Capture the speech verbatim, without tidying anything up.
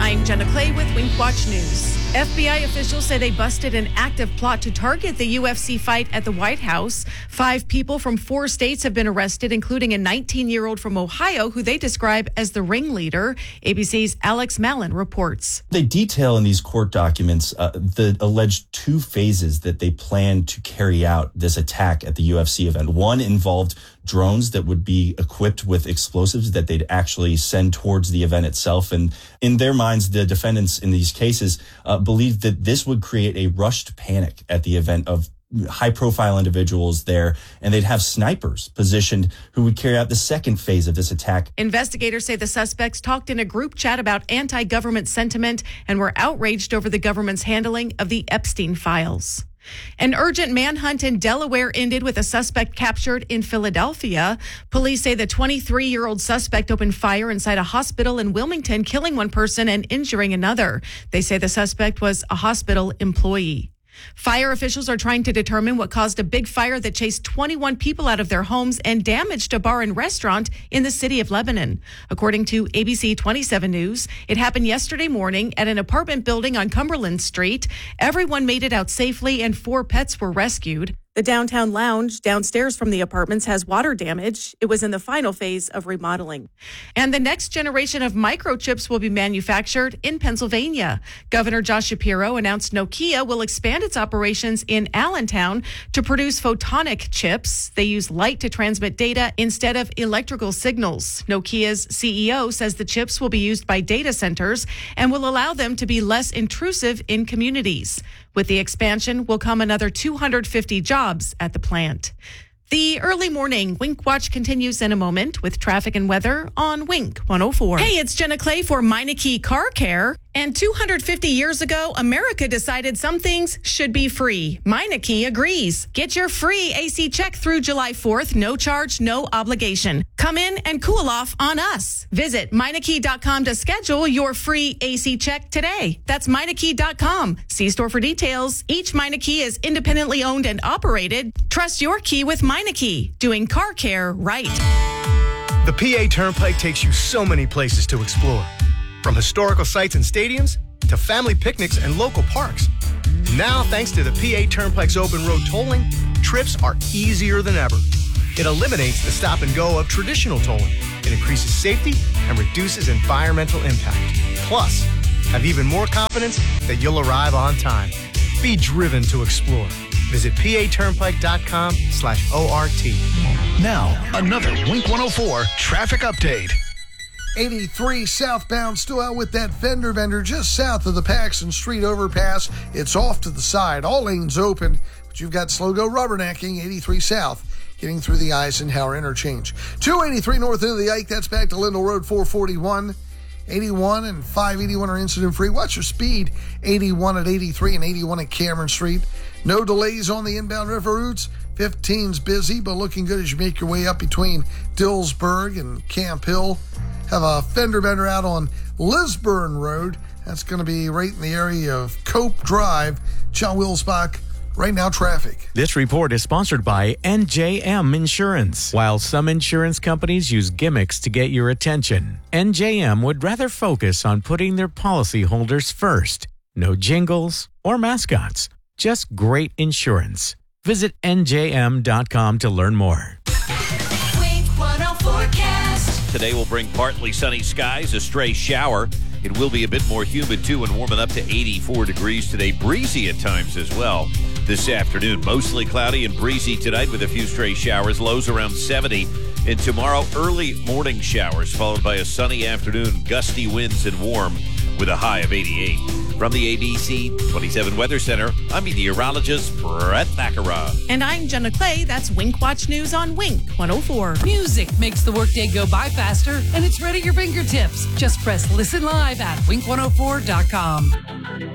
I'm Jenna Clay with Wink Watch News. F B I officials say they busted an active plot to target the U F C fight at the White House. Five people from four states have been arrested, including a nineteen-year-old from Ohio who they describe as the ringleader. A B C's Alex Mallon reports. They detail in these court documents uh, the alleged two phases that they plan to carry out this attack at the U F C event. One involved drones that would be equipped with explosives that they'd actually send towards the event itself. And in their minds, the defendants in these cases uh, believed that this would create a rushed panic at the event of high-profile individuals there, and they'd have snipers positioned who would carry out the second phase of this attack. Investigators say the suspects talked in a group chat about anti-government sentiment and were outraged over the government's handling of the Epstein files. An urgent manhunt in Delaware ended with a suspect captured in Philadelphia. Police say the twenty-three-year-old suspect opened fire inside a hospital in Wilmington, killing one person and injuring another. They say the suspect was a hospital employee. Fire officials are trying to determine what caused a big fire that chased twenty-one people out of their homes and damaged a bar and restaurant in the city of Lebanon. According to A B C twenty-seven News, it happened yesterday morning at an apartment building on Cumberland Street. Everyone made it out safely and four pets were rescued. The downtown lounge downstairs from the apartments has water damage. It was in the final phase of remodeling. And the next generation of microchips will be manufactured in Pennsylvania. Governor Josh Shapiro announced Nokia will expand its operations in Allentown to produce photonic chips. They use light to transmit data instead of electrical signals. Nokia's C E O says the chips will be used by data centers and will allow them to be less intrusive in communities. With the expansion will come another two hundred fifty jobs at the plant. The early morning Wink Watch continues in a moment with traffic and weather on Wink one oh four. Hey, it's Jenna Clay for Meineke Car Care. And two hundred fifty years ago, America decided some things should be free. Meineke agrees. Get your free A C check through July fourth. No charge, no obligation. Come in and cool off on us. Visit Meineke dot com to schedule your free A C check today. That's Meineke dot com. See store for details. Each Meineke is independently owned and operated. Trust your key with Meineke, doing car care right. The P A Turnpike takes you so many places to explore. From historical sites and stadiums to family picnics and local parks. Now, thanks to the P A Turnpike's open road tolling, trips are easier than ever. It eliminates the stop and go of traditional tolling. It increases safety and reduces environmental impact. Plus, have even more confidence that you'll arrive on time. Be driven to explore. Visit P A turnpike dot com slash O R T. Now, another Wink one oh four traffic update. eighty-three southbound, still out with that fender bender just south of the Paxton Street overpass. It's off to the side. All lanes open, but you've got slow go rubbernecking eighty-three south, getting through the Eisenhower interchange. two eighty-three north into the Ike, that's back to Lindell Road four forty-one. eighty-one and five eighty-one are incident free. Watch your speed. eighty-one at eighty-three and eighty-one at Cameron Street. No delays on the inbound river routes. fifteen's busy, but looking good as you make your way up between Dillsburg and Camp Hill. Have a fender bender out on Lisburn Road. That's going to be right in the area of Cope Drive. John Wilsbach. Right now, traffic. This report is sponsored by N J M Insurance. While some insurance companies use gimmicks to get your attention, N J M would rather focus on putting their policyholders first. No jingles or mascots, just great insurance. Visit N J M dot com to learn more. Today will bring partly sunny skies, a stray shower. It will be a bit more humid, too, and warming up to eighty-four degrees today. Breezy at times as well this afternoon. Mostly cloudy and breezy tonight with a few stray showers. Lows around seventy. And tomorrow, early morning showers, followed by a sunny afternoon, gusty winds and warm with a high of eighty-eight. From the A B C twenty-seven Weather Center, I'm meteorologist Brett Thakara. And I'm Jenna Clay. That's Wink Watch News on Wink one oh four. Music makes the workday go by faster, and it's right at your fingertips. Just press listen live at wink one oh four dot com.